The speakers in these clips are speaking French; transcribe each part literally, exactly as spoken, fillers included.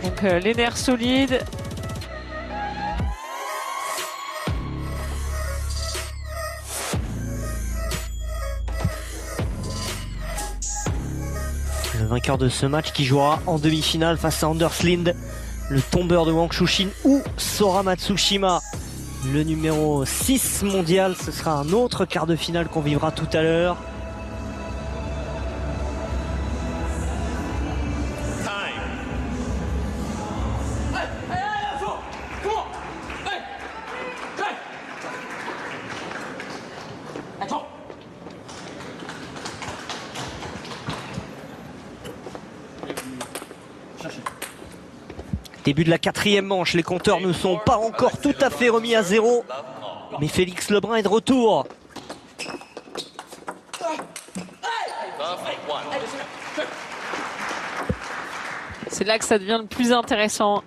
Donc euh, les nerfs solides. Le vainqueur de ce match qui jouera en demi-finale face à Anders Lind, le tombeur de Wang Chuqin, ou Sora Matsushima, le numéro six mondial. Ce sera un autre quart de finale qu'on vivra tout à l'heure. Début de la quatrième manche, les compteurs ne sont pas encore tout à fait remis à zéro. Mais Félix Lebrun est de retour. C'est là que ça devient le plus intéressant.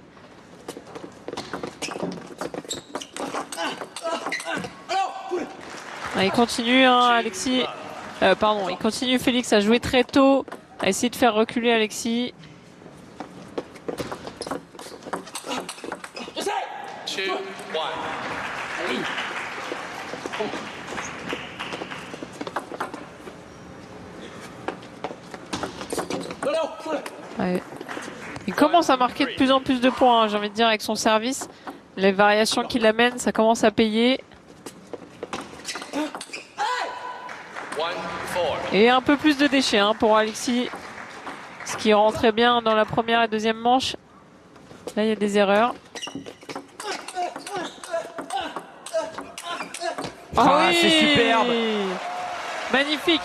Il continue, hein, Alexis. Euh, pardon, il continue Félix à jouer très tôt, à essayer de faire reculer Alexis. Ouais. Il commence à marquer de plus en plus de points, hein, j'ai envie de dire, avec son service. Les variations qu'il amène, ça commence à payer. Et un peu plus de déchets hein, pour Alexis. Ce qui rentrait bien dans la première et deuxième manche. Là, il y a des erreurs. Oh ah, oui, c'est superbe. Magnifique.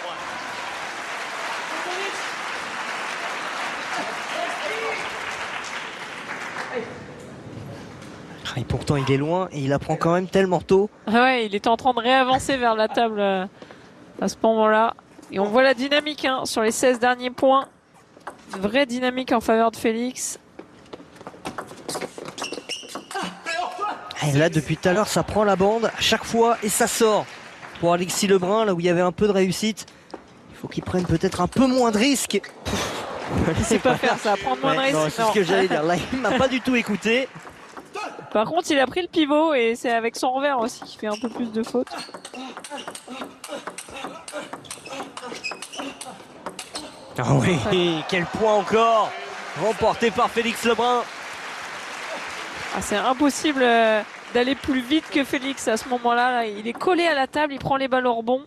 Et pourtant, il est loin et il apprend quand même tellement tôt. Ah ouais, il était en train de réavancer vers la table euh, à ce moment-là. Et on voit la dynamique hein, sur les seize derniers points. Une vraie dynamique en faveur de Félix. Et là, depuis tout à l'heure, ça prend la bande à chaque fois et ça sort. Pour Alexis Lebrun, là où il y avait un peu de réussite, il faut qu'il prenne peut-être un peu moins de risques. Il sait pas faire ça, prendre moins ouais, de risques. C'est ce que j'allais dire. Là, il m'a pas du tout écouté. Par contre, il a pris le pivot et c'est avec son revers aussi qu'il fait un peu plus de fautes. Ah oui, quel point encore remporté par Félix Lebrun. Ah, c'est impossible euh, d'aller plus vite que Félix à ce moment-là. Là, il est collé à la table, il prend les balles au rebond.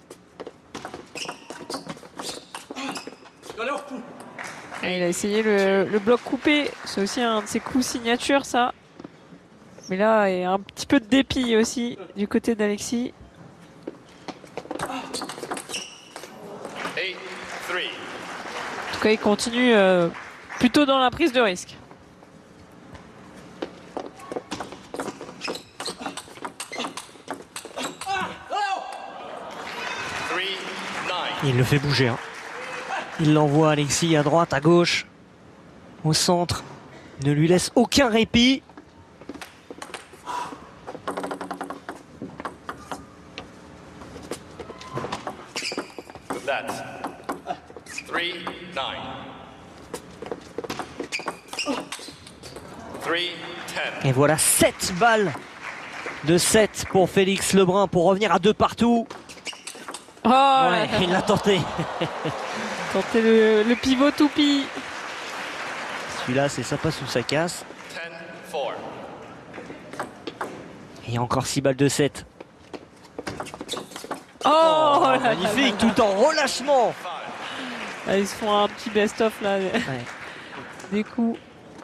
Et il a essayé le, le bloc coupé. C'est aussi un de ses coups signature, ça. Mais là, il y a un petit peu de dépit aussi du côté d'Alexis. En tout cas, il continue euh, plutôt dans la prise de risque. Il le fait bouger. Hein. Il l'envoie Alexis à droite, à gauche, au centre. Il ne lui laisse aucun répit. Et voilà sept balles de sept pour Félix Lebrun pour revenir à deux partout. Oh, ouais, il l'a tenté. Tenté le, le pivot toupie. Celui-là, c'est ça passe ou ça casse. Et encore six balles de sept. Oh, oh là, magnifique, là, là. tout en relâchement. Là, ils se font un petit best-of là. Ouais. Des coups.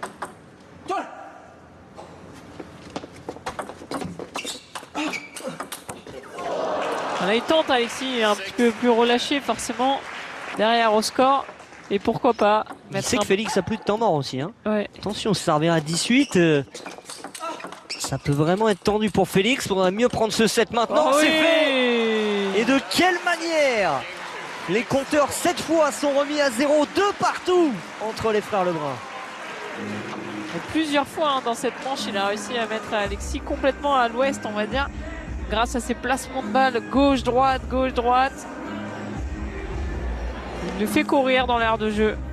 Là, il tente Alexis, il est un petit peu plus relâché forcément derrière au score. Et pourquoi pas Il sait que Félix a plus de temps mort aussi. Hein. Ouais. Attention, ça revient à dix-huit. Euh, ça peut vraiment être tendu pour Félix. Il faudrait mieux prendre ce set maintenant. Oh c'est oui. fait. Et de quelle manière? Les compteurs cette fois sont remis à zéro, deux partout entre les frères Lebrun. Et plusieurs fois hein, dans cette manche, il a réussi à mettre Alexis complètement à l'ouest, on va dire, grâce à ses placements de balles gauche-droite, gauche-droite. Il le fait courir dans l'aire de jeu.